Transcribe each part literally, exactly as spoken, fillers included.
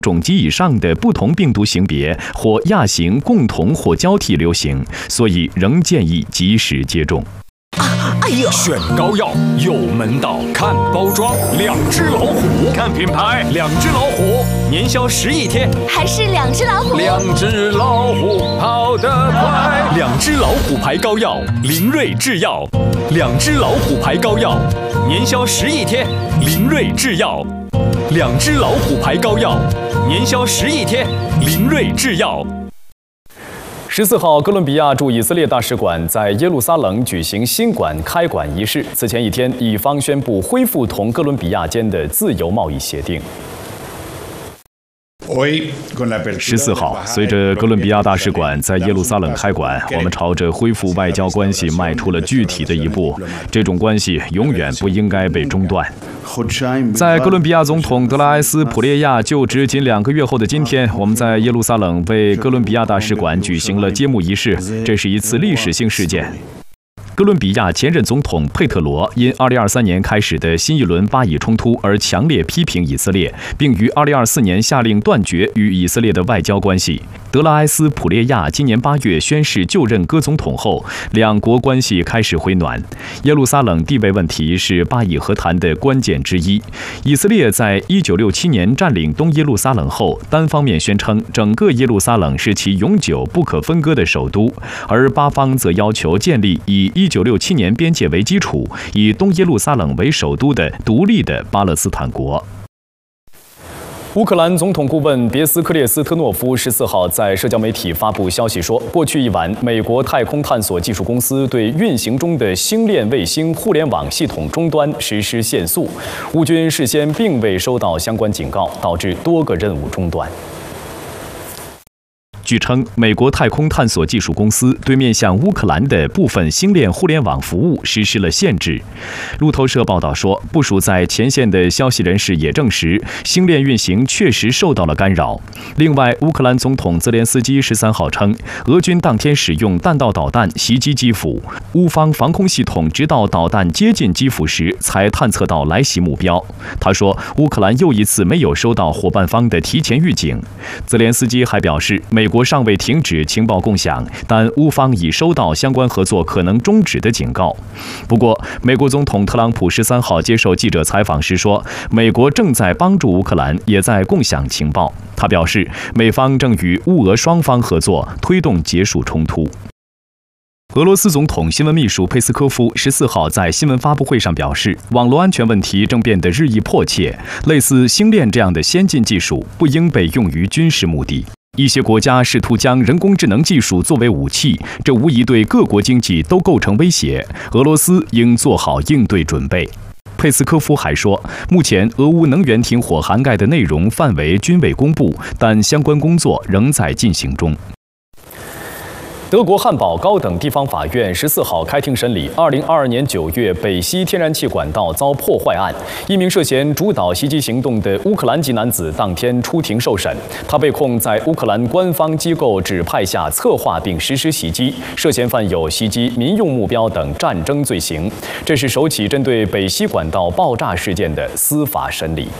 种及以上的不同病毒型别或亚型共同或交替流行，所以仍建议及时接种。 啊，哎呦！ 选膏药有门道，看包装，两只老虎；看品牌，两只老虎，年销十亿天， 还是两只老虎。 两只老虎跑得快，两只老虎牌膏药，林瑞制药，两只老虎牌膏药，年销十亿天，林瑞制药。两只老虎牌膏药，年销十亿天，林瑞制药。 十四号，哥伦比亚驻以色列大使馆在耶路撒冷举行新馆开馆仪式。此前一天，以方宣布恢复同哥伦比亚间的自由贸易协定。 十四号，随着哥伦比亚大使馆在耶路撒冷开馆，我们朝着恢复外交关系迈出了具体的一步。这种关系永远不应该被中断。在哥伦比亚总统德拉埃斯普列亚就职仅两个月后的今天，我们在耶路撒冷为哥伦比亚大使馆举行了揭幕仪式，这是一次历史性事件。哥伦比亚前任总统佩特罗因二零二三年开始的新一轮巴以冲突而强烈批评以色列，并于二零二四年下令断绝与以色列的外交关系。德拉埃斯普列亚今年八月宣誓就任哥总统后，两国关系开始回暖。耶路撒冷地位问题是巴以和谈的关键之一。以色列在一九六七年占领东耶路撒冷后，单方面宣称整个耶路撒冷是其永久不可分割的首都，而巴方则要求建立以一九六七年边界为基础，以东耶路撒冷为首都的独立的巴勒斯坦国。 乌克兰总统顾问别斯科列斯特诺夫十四号在社交媒体发布消息说，过去一晚，美国太空探索技术公司对运行中的星链卫星互联网系统终端实施限速，乌军事先并未收到相关警告，导致多个任务中断。 据称，美国太空探索技术公司对面向乌克兰的部分星链互联网服务实施了限制。路透社报道说，部署在前线的消息人士也证实，星链运行确实受到了干扰。另外，乌克兰总统泽连斯基十三号称，俄军当天使用弹道导弹袭击基辅，乌方防空系统直到导弹接近基辅时才探测到来袭目标。他说，乌克兰又一次没有收到伙伴方的提前预警。泽连斯基还表示，美国尚未停止情报共享，但乌方已收到相关合作可能终止的警告。不过，美国总统特朗普十三号接受记者采访时说，美国正在帮助乌克兰，也在共享情报。他表示，美方正与乌俄双方合作，推动结束冲突。俄罗斯总统新闻秘书佩斯科夫十四号在新闻发布会上表示，网络安全问题正变得日益迫切，类似星链这样的先进技术不应被用于军事目的。一些国家试图将人工智能技术作为武器，这无疑对各国经济都构成威胁。俄罗斯应做好应对准备。佩斯科夫还说，目前俄乌能源停火涵盖的内容范围均未公布，但相关工作仍在进行中。德国汉堡高等地方法院十四号开庭审理二零二二年九月北溪天然气管道遭破坏案，一名涉嫌主导袭击行动的乌克兰籍男子当天出庭受审。他被控在乌克兰官方机构指派下策划并实施袭击，涉嫌犯有袭击民用目标等战争罪行。这是首起针对北溪管道爆炸事件的司法审理。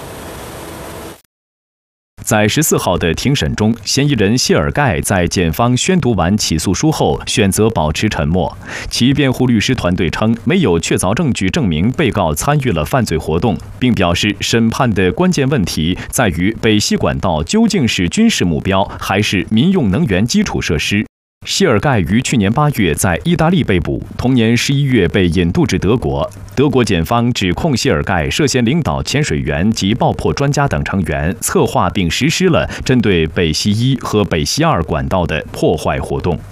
在十四号的庭审中，嫌疑人谢尔盖在检方宣读完起诉书后，选择保持沉默。其辩护律师团队称，没有确凿证据证明被告参与了犯罪活动，并表示审判的关键问题在于北溪管道究竟是军事目标还是民用能源基础设施。谢尔盖于去年八月在意大利被捕，同年十一月被引渡至德国。德国检方指控谢尔盖涉嫌领导潜水员及爆破专家等成员，策划并实施了针对北溪一和北溪二管道的破坏活动。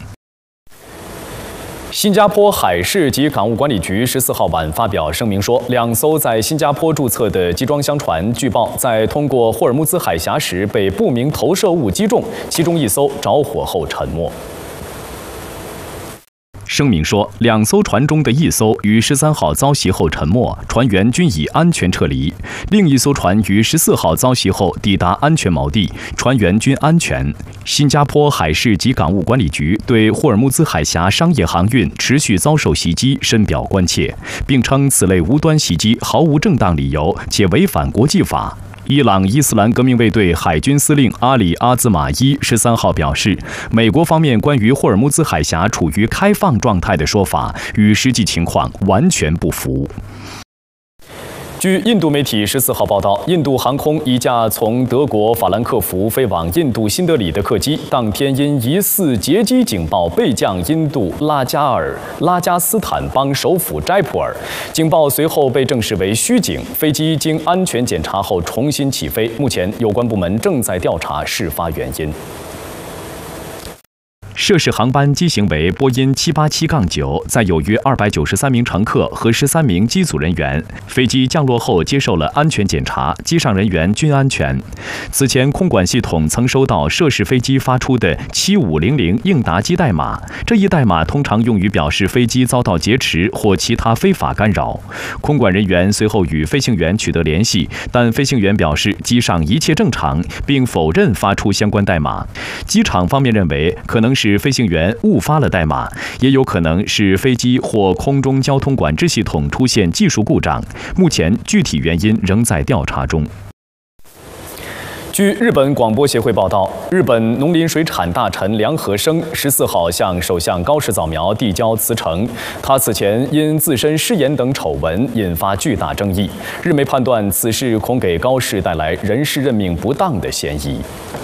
新加坡海事及港务管理局十四号晚发表声明说，两艘在新加坡注册的集装箱船据报在通过霍尔木兹海峡时被不明投射物击中，其中一艘着火后沉没。声明说，两艘船中的一艘于十三号遭袭后沉没，船员均已安全撤离；另一艘船于十四号遭袭后抵达安全锚地，船员均安全。新加坡海事及港务管理局对霍尔木兹海峡商业航运持续遭受袭击深表关切，并称此类无端袭击毫无正当理由且违反国际法。 伊朗伊斯兰革命卫队海军司令阿里阿兹马伊十三号表示，美国方面关于霍尔木兹海峡处于开放状态的说法与实际情况完全不符。 据印度媒体十四号报道，印度航空一架从德国法兰克福飞往印度新德里的客机，当天因疑似劫机警报备降印度拉加尔拉加斯坦邦首府斋普尔，警报随后被证实为虚警，飞机经安全检查后重新起飞。目前有关部门正在调查事发原因。 涉事航班机型为波音七八七九，载有约二百九十三名乘客和十三名机组人员。飞机降落后接受了安全检查，机上人员均安全。此前，空管系统曾收到涉事飞机发出的七五零零应答机代码，这一代码通常用于表示飞机遭到劫持或其他非法干扰。空管人员随后与飞行员取得联系，但飞行员表示机上一切正常，并否认发出相关代码。机场方面认为，可能是飞行员误发了代码，也有可能是飞机或空中交通管制系统出现技术故障。目前具体原因仍在调查中。 据日本广播协会报道，日本农林水产大臣梁和生十四号向首相高市早苗递交辞呈。他此前因自身失言等丑闻引发巨大争议，日媒判断此事恐给高市带来人事任命不当的嫌疑。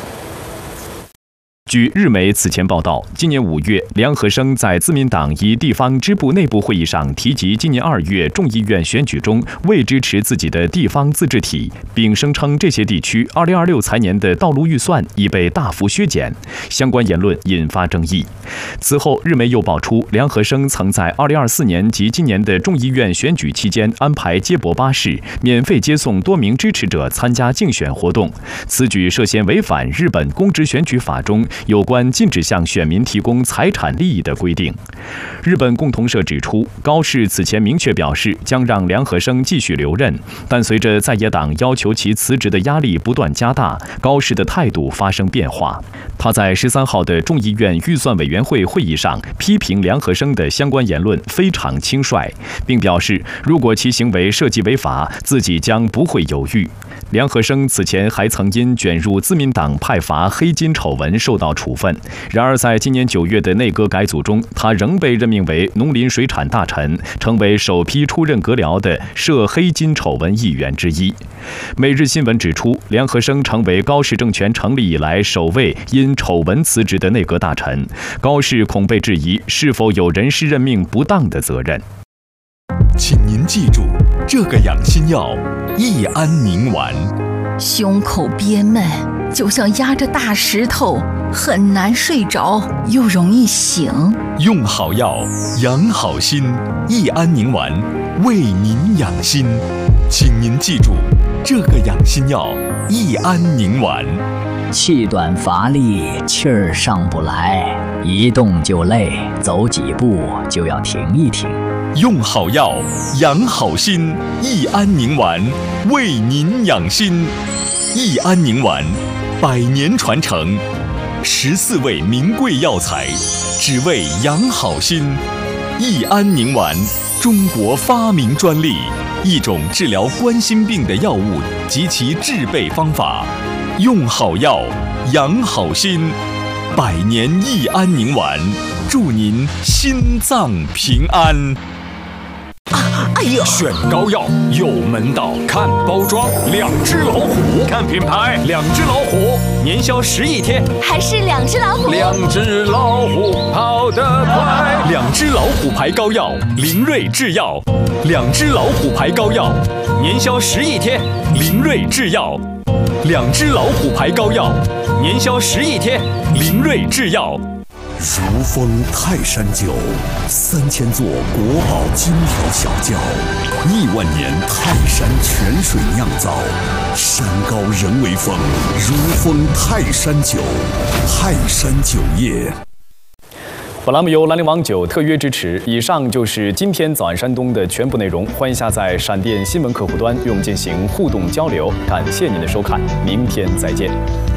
据日媒此前报道，今年五月，梁和生在自民党一地方支部内部会议上提及，今年二月众议院选举中未支持自己的地方自治体，并声称这些地区二零二六财年的道路预算已被大幅削减。相关言论引发争议。此后，日媒又爆出，梁和生曾在二零二四年及今年的众议院选举期间安排接驳巴士免费接送多名支持者参加竞选活动，此举涉嫌违反日本公职选举法中有关禁止向选民提供财产利益的规定。日本共同社指出，高市此前明确表示将让梁和生继续留任，但随着在野党要求其辞职的压力不断加大，高市的态度发生变化。他在十三号的众议院预算委员会会议上批评梁和生的相关言论非常轻率，并表示如果其行为涉及违法，自己将不会犹豫。梁和生此前还曾因卷入自民党派阀黑金丑闻受到处分，然而在今年九月的内阁改组中，他仍被任命为农林水产大臣，成为首批出任阁僚的涉黑金丑闻议员之一。每日新闻指出，梁和生成为高市政权成立以来首位因丑闻辞职的内阁大臣，高市恐被质疑是否有人事任命不当的责任。 请您记住，这个养心药益安宁丸。 胸口憋闷，就像压着大石头，很难睡着，又容易醒。 用好药，养好心，益安宁丸为您养心。请您记住，这个养心药益安宁丸。 气短乏力，气儿上不来，一动就累，走几步就要停一停。 用好药，养好心，益安宁丸为您养心。益安宁丸，百年传承，十四味名贵药材，只为养好心。益安宁丸，中国发明专利，一种治疗冠心病的药物及其制备方法。用好药，养好心，百年益安宁丸，祝您心脏平安。 哎呦！ 选膏药有门道，看包装，两只老虎；看品牌，两只老虎。年销十亿天， 还是两只老虎。 两只老虎跑得快。两只老虎牌膏药，林瑞制药。两只老虎牌膏药，年销十亿天，林瑞制药。两只老虎牌膏药，年销十亿天，林瑞制药。 如风泰山酒，三千座国宝精调小窖，亿万年泰山泉水酿造，山高人为峰，如风泰山酒，泰山酒业。 本栏目由兰陵王酒特约支持。以上就是今天早安山东的全部内容，欢迎下载闪电新闻客户端与我们进行互动交流。感谢您的收看，明天再见。